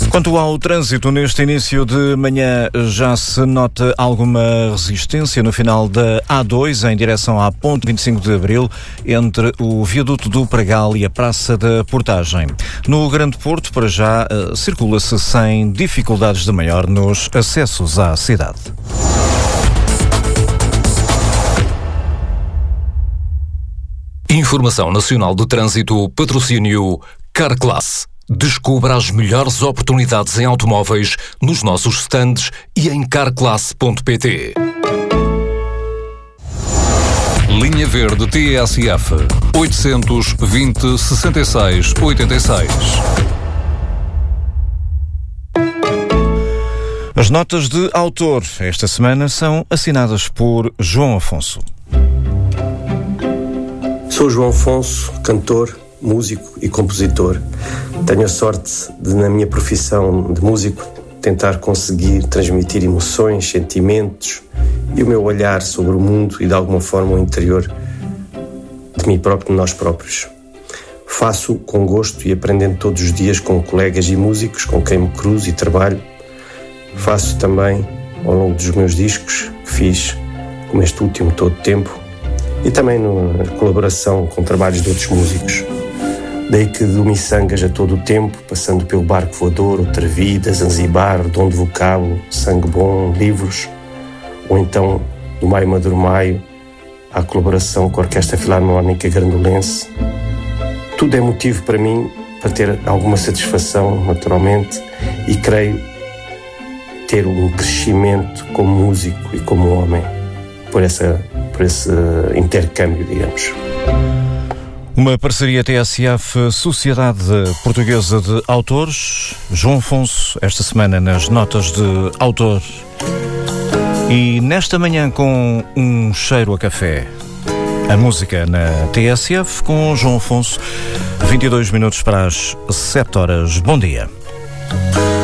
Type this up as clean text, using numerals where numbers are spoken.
Quanto ao trânsito, neste início de manhã já se nota alguma resistência no final da A2 em direção à ponte 25 de Abril, entre o viaduto do Pragal e a Praça da Portagem. No Grande Porto, para já, circula-se sem dificuldades de maior nos acessos à cidade. Informação Nacional de Trânsito, patrocínio Carclass. Descubra as melhores oportunidades em automóveis nos nossos stands e em carclass.pt. Linha Verde TSF 820 66 86. As notas de autor esta semana são assinadas por João Afonso. Sou João Afonso, cantor, músico e compositor. Tenho a sorte de, na minha profissão de músico, tentar conseguir transmitir emoções, sentimentos e o meu olhar sobre o mundo e, de alguma forma, o interior de mim próprio, de nós próprios. Faço com gosto e aprendendo todos os dias com colegas e músicos com quem me cruzo e trabalho. Faço também, ao longo dos meus discos, que fiz, como este último, todo tempo, e também na colaboração com trabalhos de outros músicos. Daí que do Missangas a todo o tempo, passando pelo Barco Voador, Outra Vida, Zanzibar, Dom de Vocábulo, Sangue Bom, Livros, ou então do Maio Maduro Maio, à colaboração com a Orquestra Filarmónica Grandolense. Tudo é motivo para mim para ter alguma satisfação, naturalmente, e creio ter um crescimento como músico e como homem por esse intercâmbio, digamos. Uma parceria TSF Sociedade Portuguesa de Autores. João Afonso, esta semana nas notas de autor. E nesta manhã com um cheiro a café. A música na TSF com João Afonso. 22 minutos para as 7 horas. Bom dia.